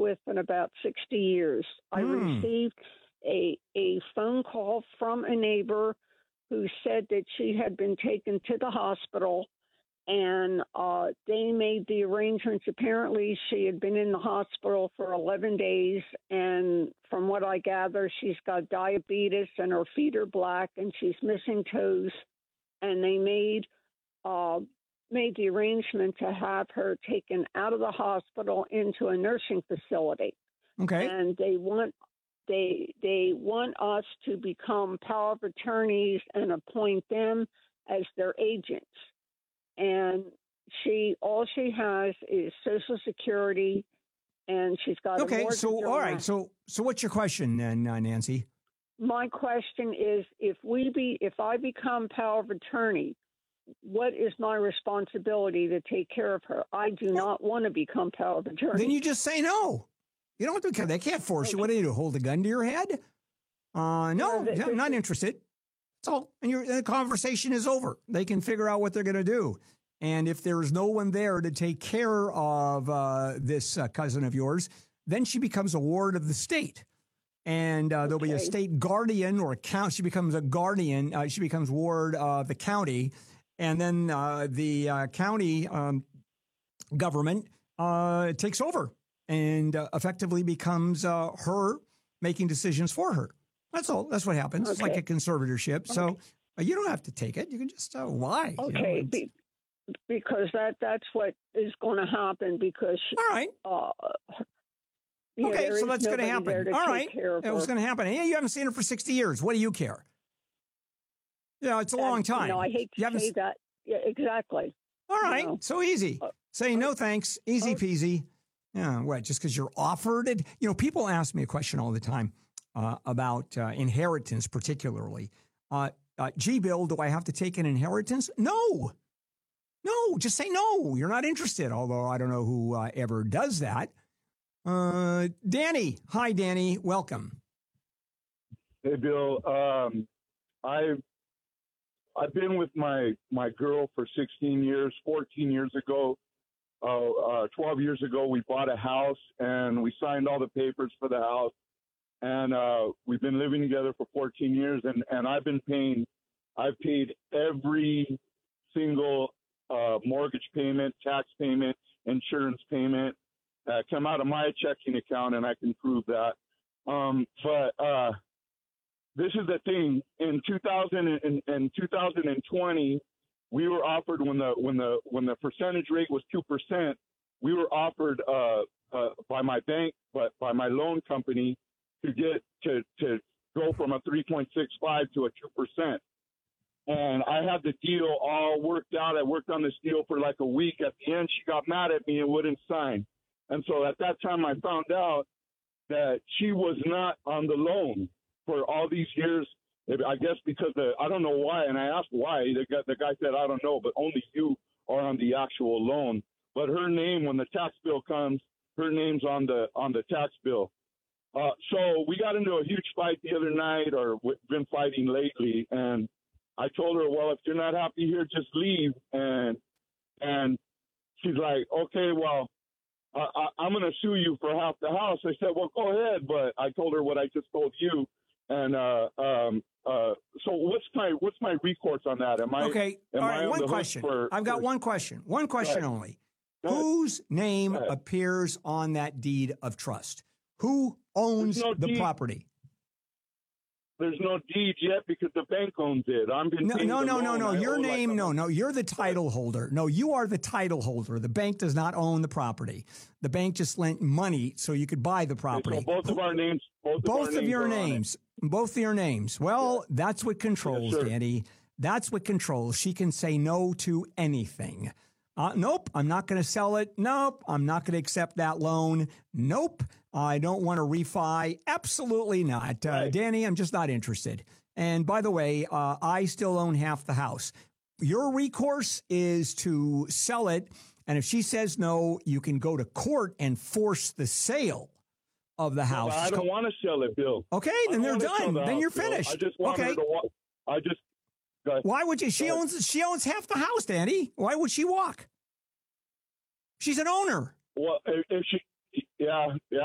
with in about 60 years. I received a phone call from a neighbor who said that she had been taken to the hospital, and they made the arrangements. Apparently, she had been in the hospital for 11 days, and from what I gather, she's got diabetes, and her feet are black, and she's missing toes, and they made the arrangement to have her taken out of the hospital into a nursing facility. Okay. And they want us to become power of attorneys and appoint them as their agents. And all she has is Social Security, and she's got a mortgage. So all right. So what's your question then, Nancy? My question is, if I become power of attorney, what is my responsibility to take care of her? I do not want to become power of attorney. Then you just say no. You don't have to. They can't force you. What do you do? Hold a gun to your head? No, I'm not interested. That's all. And the conversation is over. They can figure out what they're going to do. And if there is no one there to take care of this cousin of yours, then she becomes a ward of the state. And there'll be a state guardian or she becomes a guardian. She becomes ward of the county. And then the county government takes over and effectively becomes her making decisions for her. That's all. That's what happens. It's like a conservatorship. Okay. So you don't have to take it. You can just lie. Okay, because that's what is going to happen. Because all right. Okay, so that's going to happen. All right, it was going to happen. Hey, you haven't seen her for 60 years. What do you care? Yeah, it's a long time. I hate to say that. Yeah, exactly. All right, so easy. Say no thanks, easy peasy. Yeah, what? Just because you're offered it? People ask me a question all the time about inheritance, particularly. Gee, Bill, do I have to take an inheritance? No, just say no. You're not interested. Although I don't know who ever does that. Danny, hi, Danny, welcome. Hey, Bill. I've been with my girl for 16 years. 14 years ago, 12 years ago, we bought a house and we signed all the papers for the house. And we've been living together for 14 years. And I've paid every single mortgage payment, tax payment, insurance payment. Come out of my checking account, and I can prove that. But this is the thing. In 2020, we were offered when the percentage rate was 2%. We were offered by my bank, but by my loan company, to get to go from a 3.65 to a 2%. And I had the deal all worked out. I worked on this deal for like a week. At the end, she got mad at me and wouldn't sign. And so at that time, I found out that she was not on the loan for all these years. I guess because I don't know why. And I asked why. The guy said, I don't know, but only you are on the actual loan. But her name, when the tax bill comes, her name's on the tax bill. So we got into a huge fight the other night, or we've been fighting lately. And I told her, well, if you're not happy here, just leave. And she's like, okay, well, I'm going to sue you for half the house. I said, well, go ahead. But I told her what I just told you. And so what's my recourse on that? Okay. All right. One question. I've got one question. One question only. Whose name appears on that deed of trust? Who owns the property? There's no deed yet because the bank owns it. No. Your name, no. You're the title holder. No, you are the title holder. The bank does not own the property. The bank just lent money so you could buy the property. So both of our names. Both of your names. Both of your names. Well, that's what controls, Danny. That's what controls. She can say no to anything. Nope, I'm not going to sell it. Nope, I'm not going to accept that loan. Nope, I don't want to refi. Absolutely not. Right. Danny, I'm just not interested. And by the way, I still own half the house. Your recourse is to sell it. And if she says no, you can go to court and force the sale of the house. Well, I don't want to sell it, Bill. Okay, then they're done. Then you're finished. I just want her to Why would you? She owns half the house, Danny. Why would she walk? She's an owner. Well, if she, yeah.